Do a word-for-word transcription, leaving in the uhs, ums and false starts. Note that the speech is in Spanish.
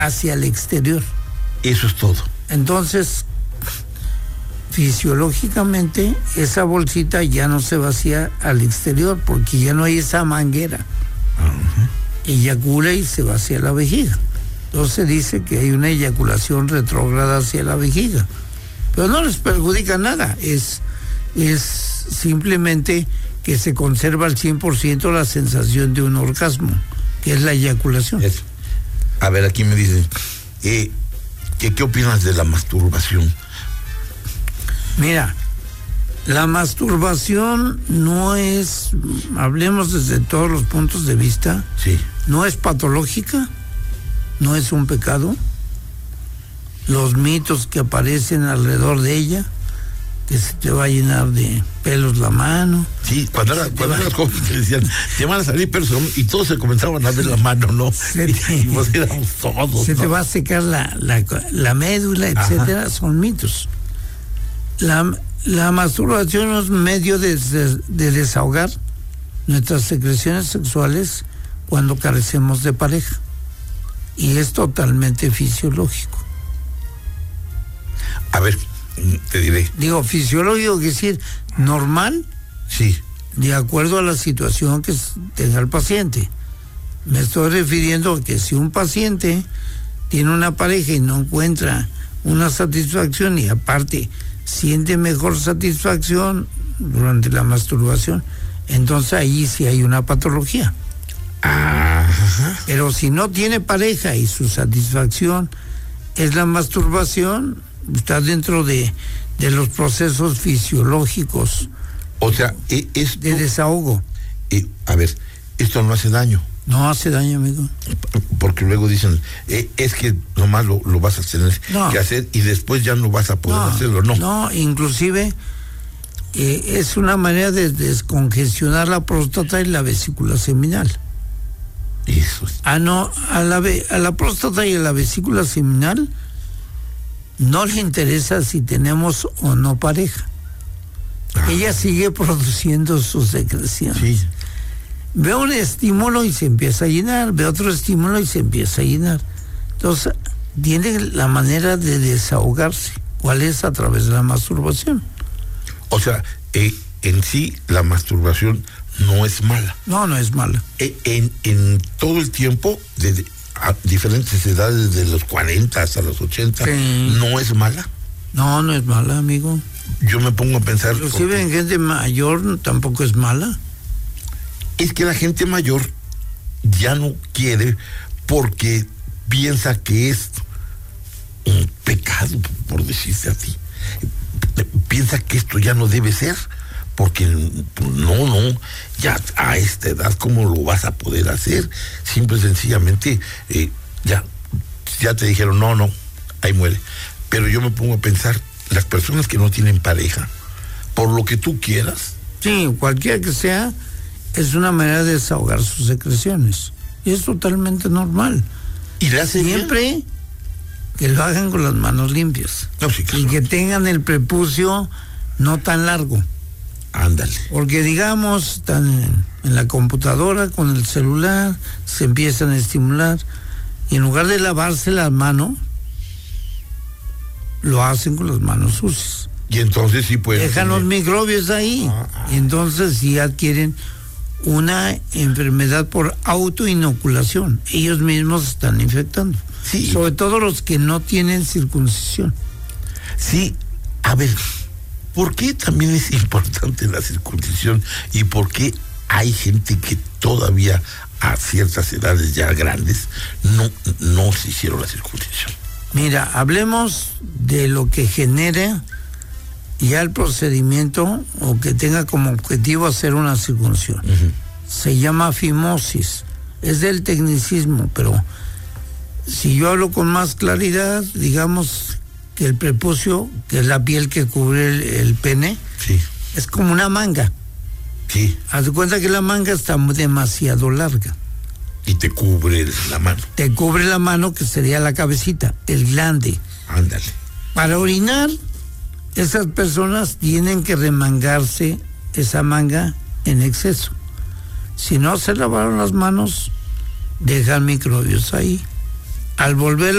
hacia el exterior. Eso es todo. Entonces, fisiológicamente, esa bolsita ya no se vacía al exterior porque ya no hay esa manguera. Uh-huh. Eyacula y se vacía la vejiga. Entonces dice que hay una eyaculación retrógrada hacia la vejiga. Pero no les perjudica nada. Es, es simplemente que se conserva al cien por ciento la sensación de un orgasmo, que es la eyaculación. Es. A ver, aquí me dicen, eh, ¿qué, ¿qué opinas de la masturbación? Mira, la masturbación no es, hablemos desde todos los puntos de vista, sí. No es patológica, no es un pecado. Los mitos que aparecen alrededor de ella, que se te va a llenar de pelos la mano. Sí, cuando era, cuando eras joven te decían, te van a salir pelos y todos se comenzaban a ver la mano, ¿no? Se y, te, y vos éramos todos. Se ¿no? te va a secar la, la, la médula, etcétera. Ajá. Son mitos. La, la masturbación es medio de, de, de desahogar nuestras secreciones sexuales cuando carecemos de pareja. Y es totalmente fisiológico. A ver, te diré. Digo, fisiológico quiere decir normal. Sí. De acuerdo a la situación que tenga el paciente. Me estoy refiriendo a que si un paciente tiene una pareja y no encuentra una satisfacción y aparte siente mejor satisfacción durante la masturbación, entonces ahí sí hay una patología. Ajá. Pero si no tiene pareja y su satisfacción es la masturbación, está dentro de, de los procesos fisiológicos. O sea, es de desahogo. Eh, a ver, esto no hace daño. No hace daño, amigo. Porque luego dicen, eh, es que nomás lo, lo vas a tener no. que hacer y después ya no vas a poder no, hacerlo, ¿no? No, inclusive eh, es una manera de descongestionar la próstata y la vesícula seminal. Eso es. Ah, no, a la, a la próstata y a la vesícula seminal no le interesa si tenemos o no pareja. Ah. Ella sigue produciendo sus secreciones. Sí. Ve un estímulo y se empieza a llenar, ve otro estímulo y se empieza a llenar. Entonces, tiene la manera de desahogarse. ¿Cuál es? A través de la masturbación. O sea, eh, en sí la masturbación no es mala. No, no es mala. Eh, en, en todo el tiempo, desde a diferentes edades, de los cuarenta hasta los ochenta, sí. ¿No es mala? No, no es mala, amigo. Yo me pongo a pensar... Inclusive porque... en gente mayor tampoco es mala. Es que la gente mayor ya no quiere porque piensa que es un pecado, por decirte a ti. Piensa que esto ya no debe ser, porque no, no, ya a esta edad, ¿cómo lo vas a poder hacer? Simple y sencillamente, eh, ya, ya te dijeron, no, no, ahí muere. Pero yo me pongo a pensar, las personas que no tienen pareja, por lo que tú quieras. Sí, cualquiera que sea, es una manera de desahogar sus secreciones. Y es totalmente normal. ¿Y le hace siempre bien? Que lo hagan con las manos limpias. No, sí, claro. Y que tengan el prepucio no tan largo. Ándale. Porque digamos, están en, en la computadora con el celular, se empiezan a estimular, y en lugar de lavarse las manos, lo hacen con las manos sucias. Y entonces sí pueden... Dejan los microbios ahí. Ah, ah. Y entonces sí adquieren una enfermedad por autoinoculación. Ellos mismos están infectando. Sí. Sobre todo los que no tienen circuncisión. Sí, a ver, ¿por qué también es importante la circuncisión y por qué hay gente que todavía a ciertas edades ya grandes no, no se hicieron la circuncisión? Mira, hablemos de lo que genera ya el procedimiento o que tenga como objetivo hacer una circuncisión. Uh-huh. Se llama fimosis. Es del tecnicismo, pero si yo hablo con más claridad, digamos que el prepucio, que es la piel que cubre el, el pene, sí. Es como una manga. Sí. Haz de cuenta que la manga está demasiado larga. Y te cubre la mano. Te cubre la mano, que sería la cabecita, el glande. Ándale. Para orinar, esas personas tienen que remangarse esa manga en exceso. Si no se lavaron las manos, dejan microbios ahí. Al volver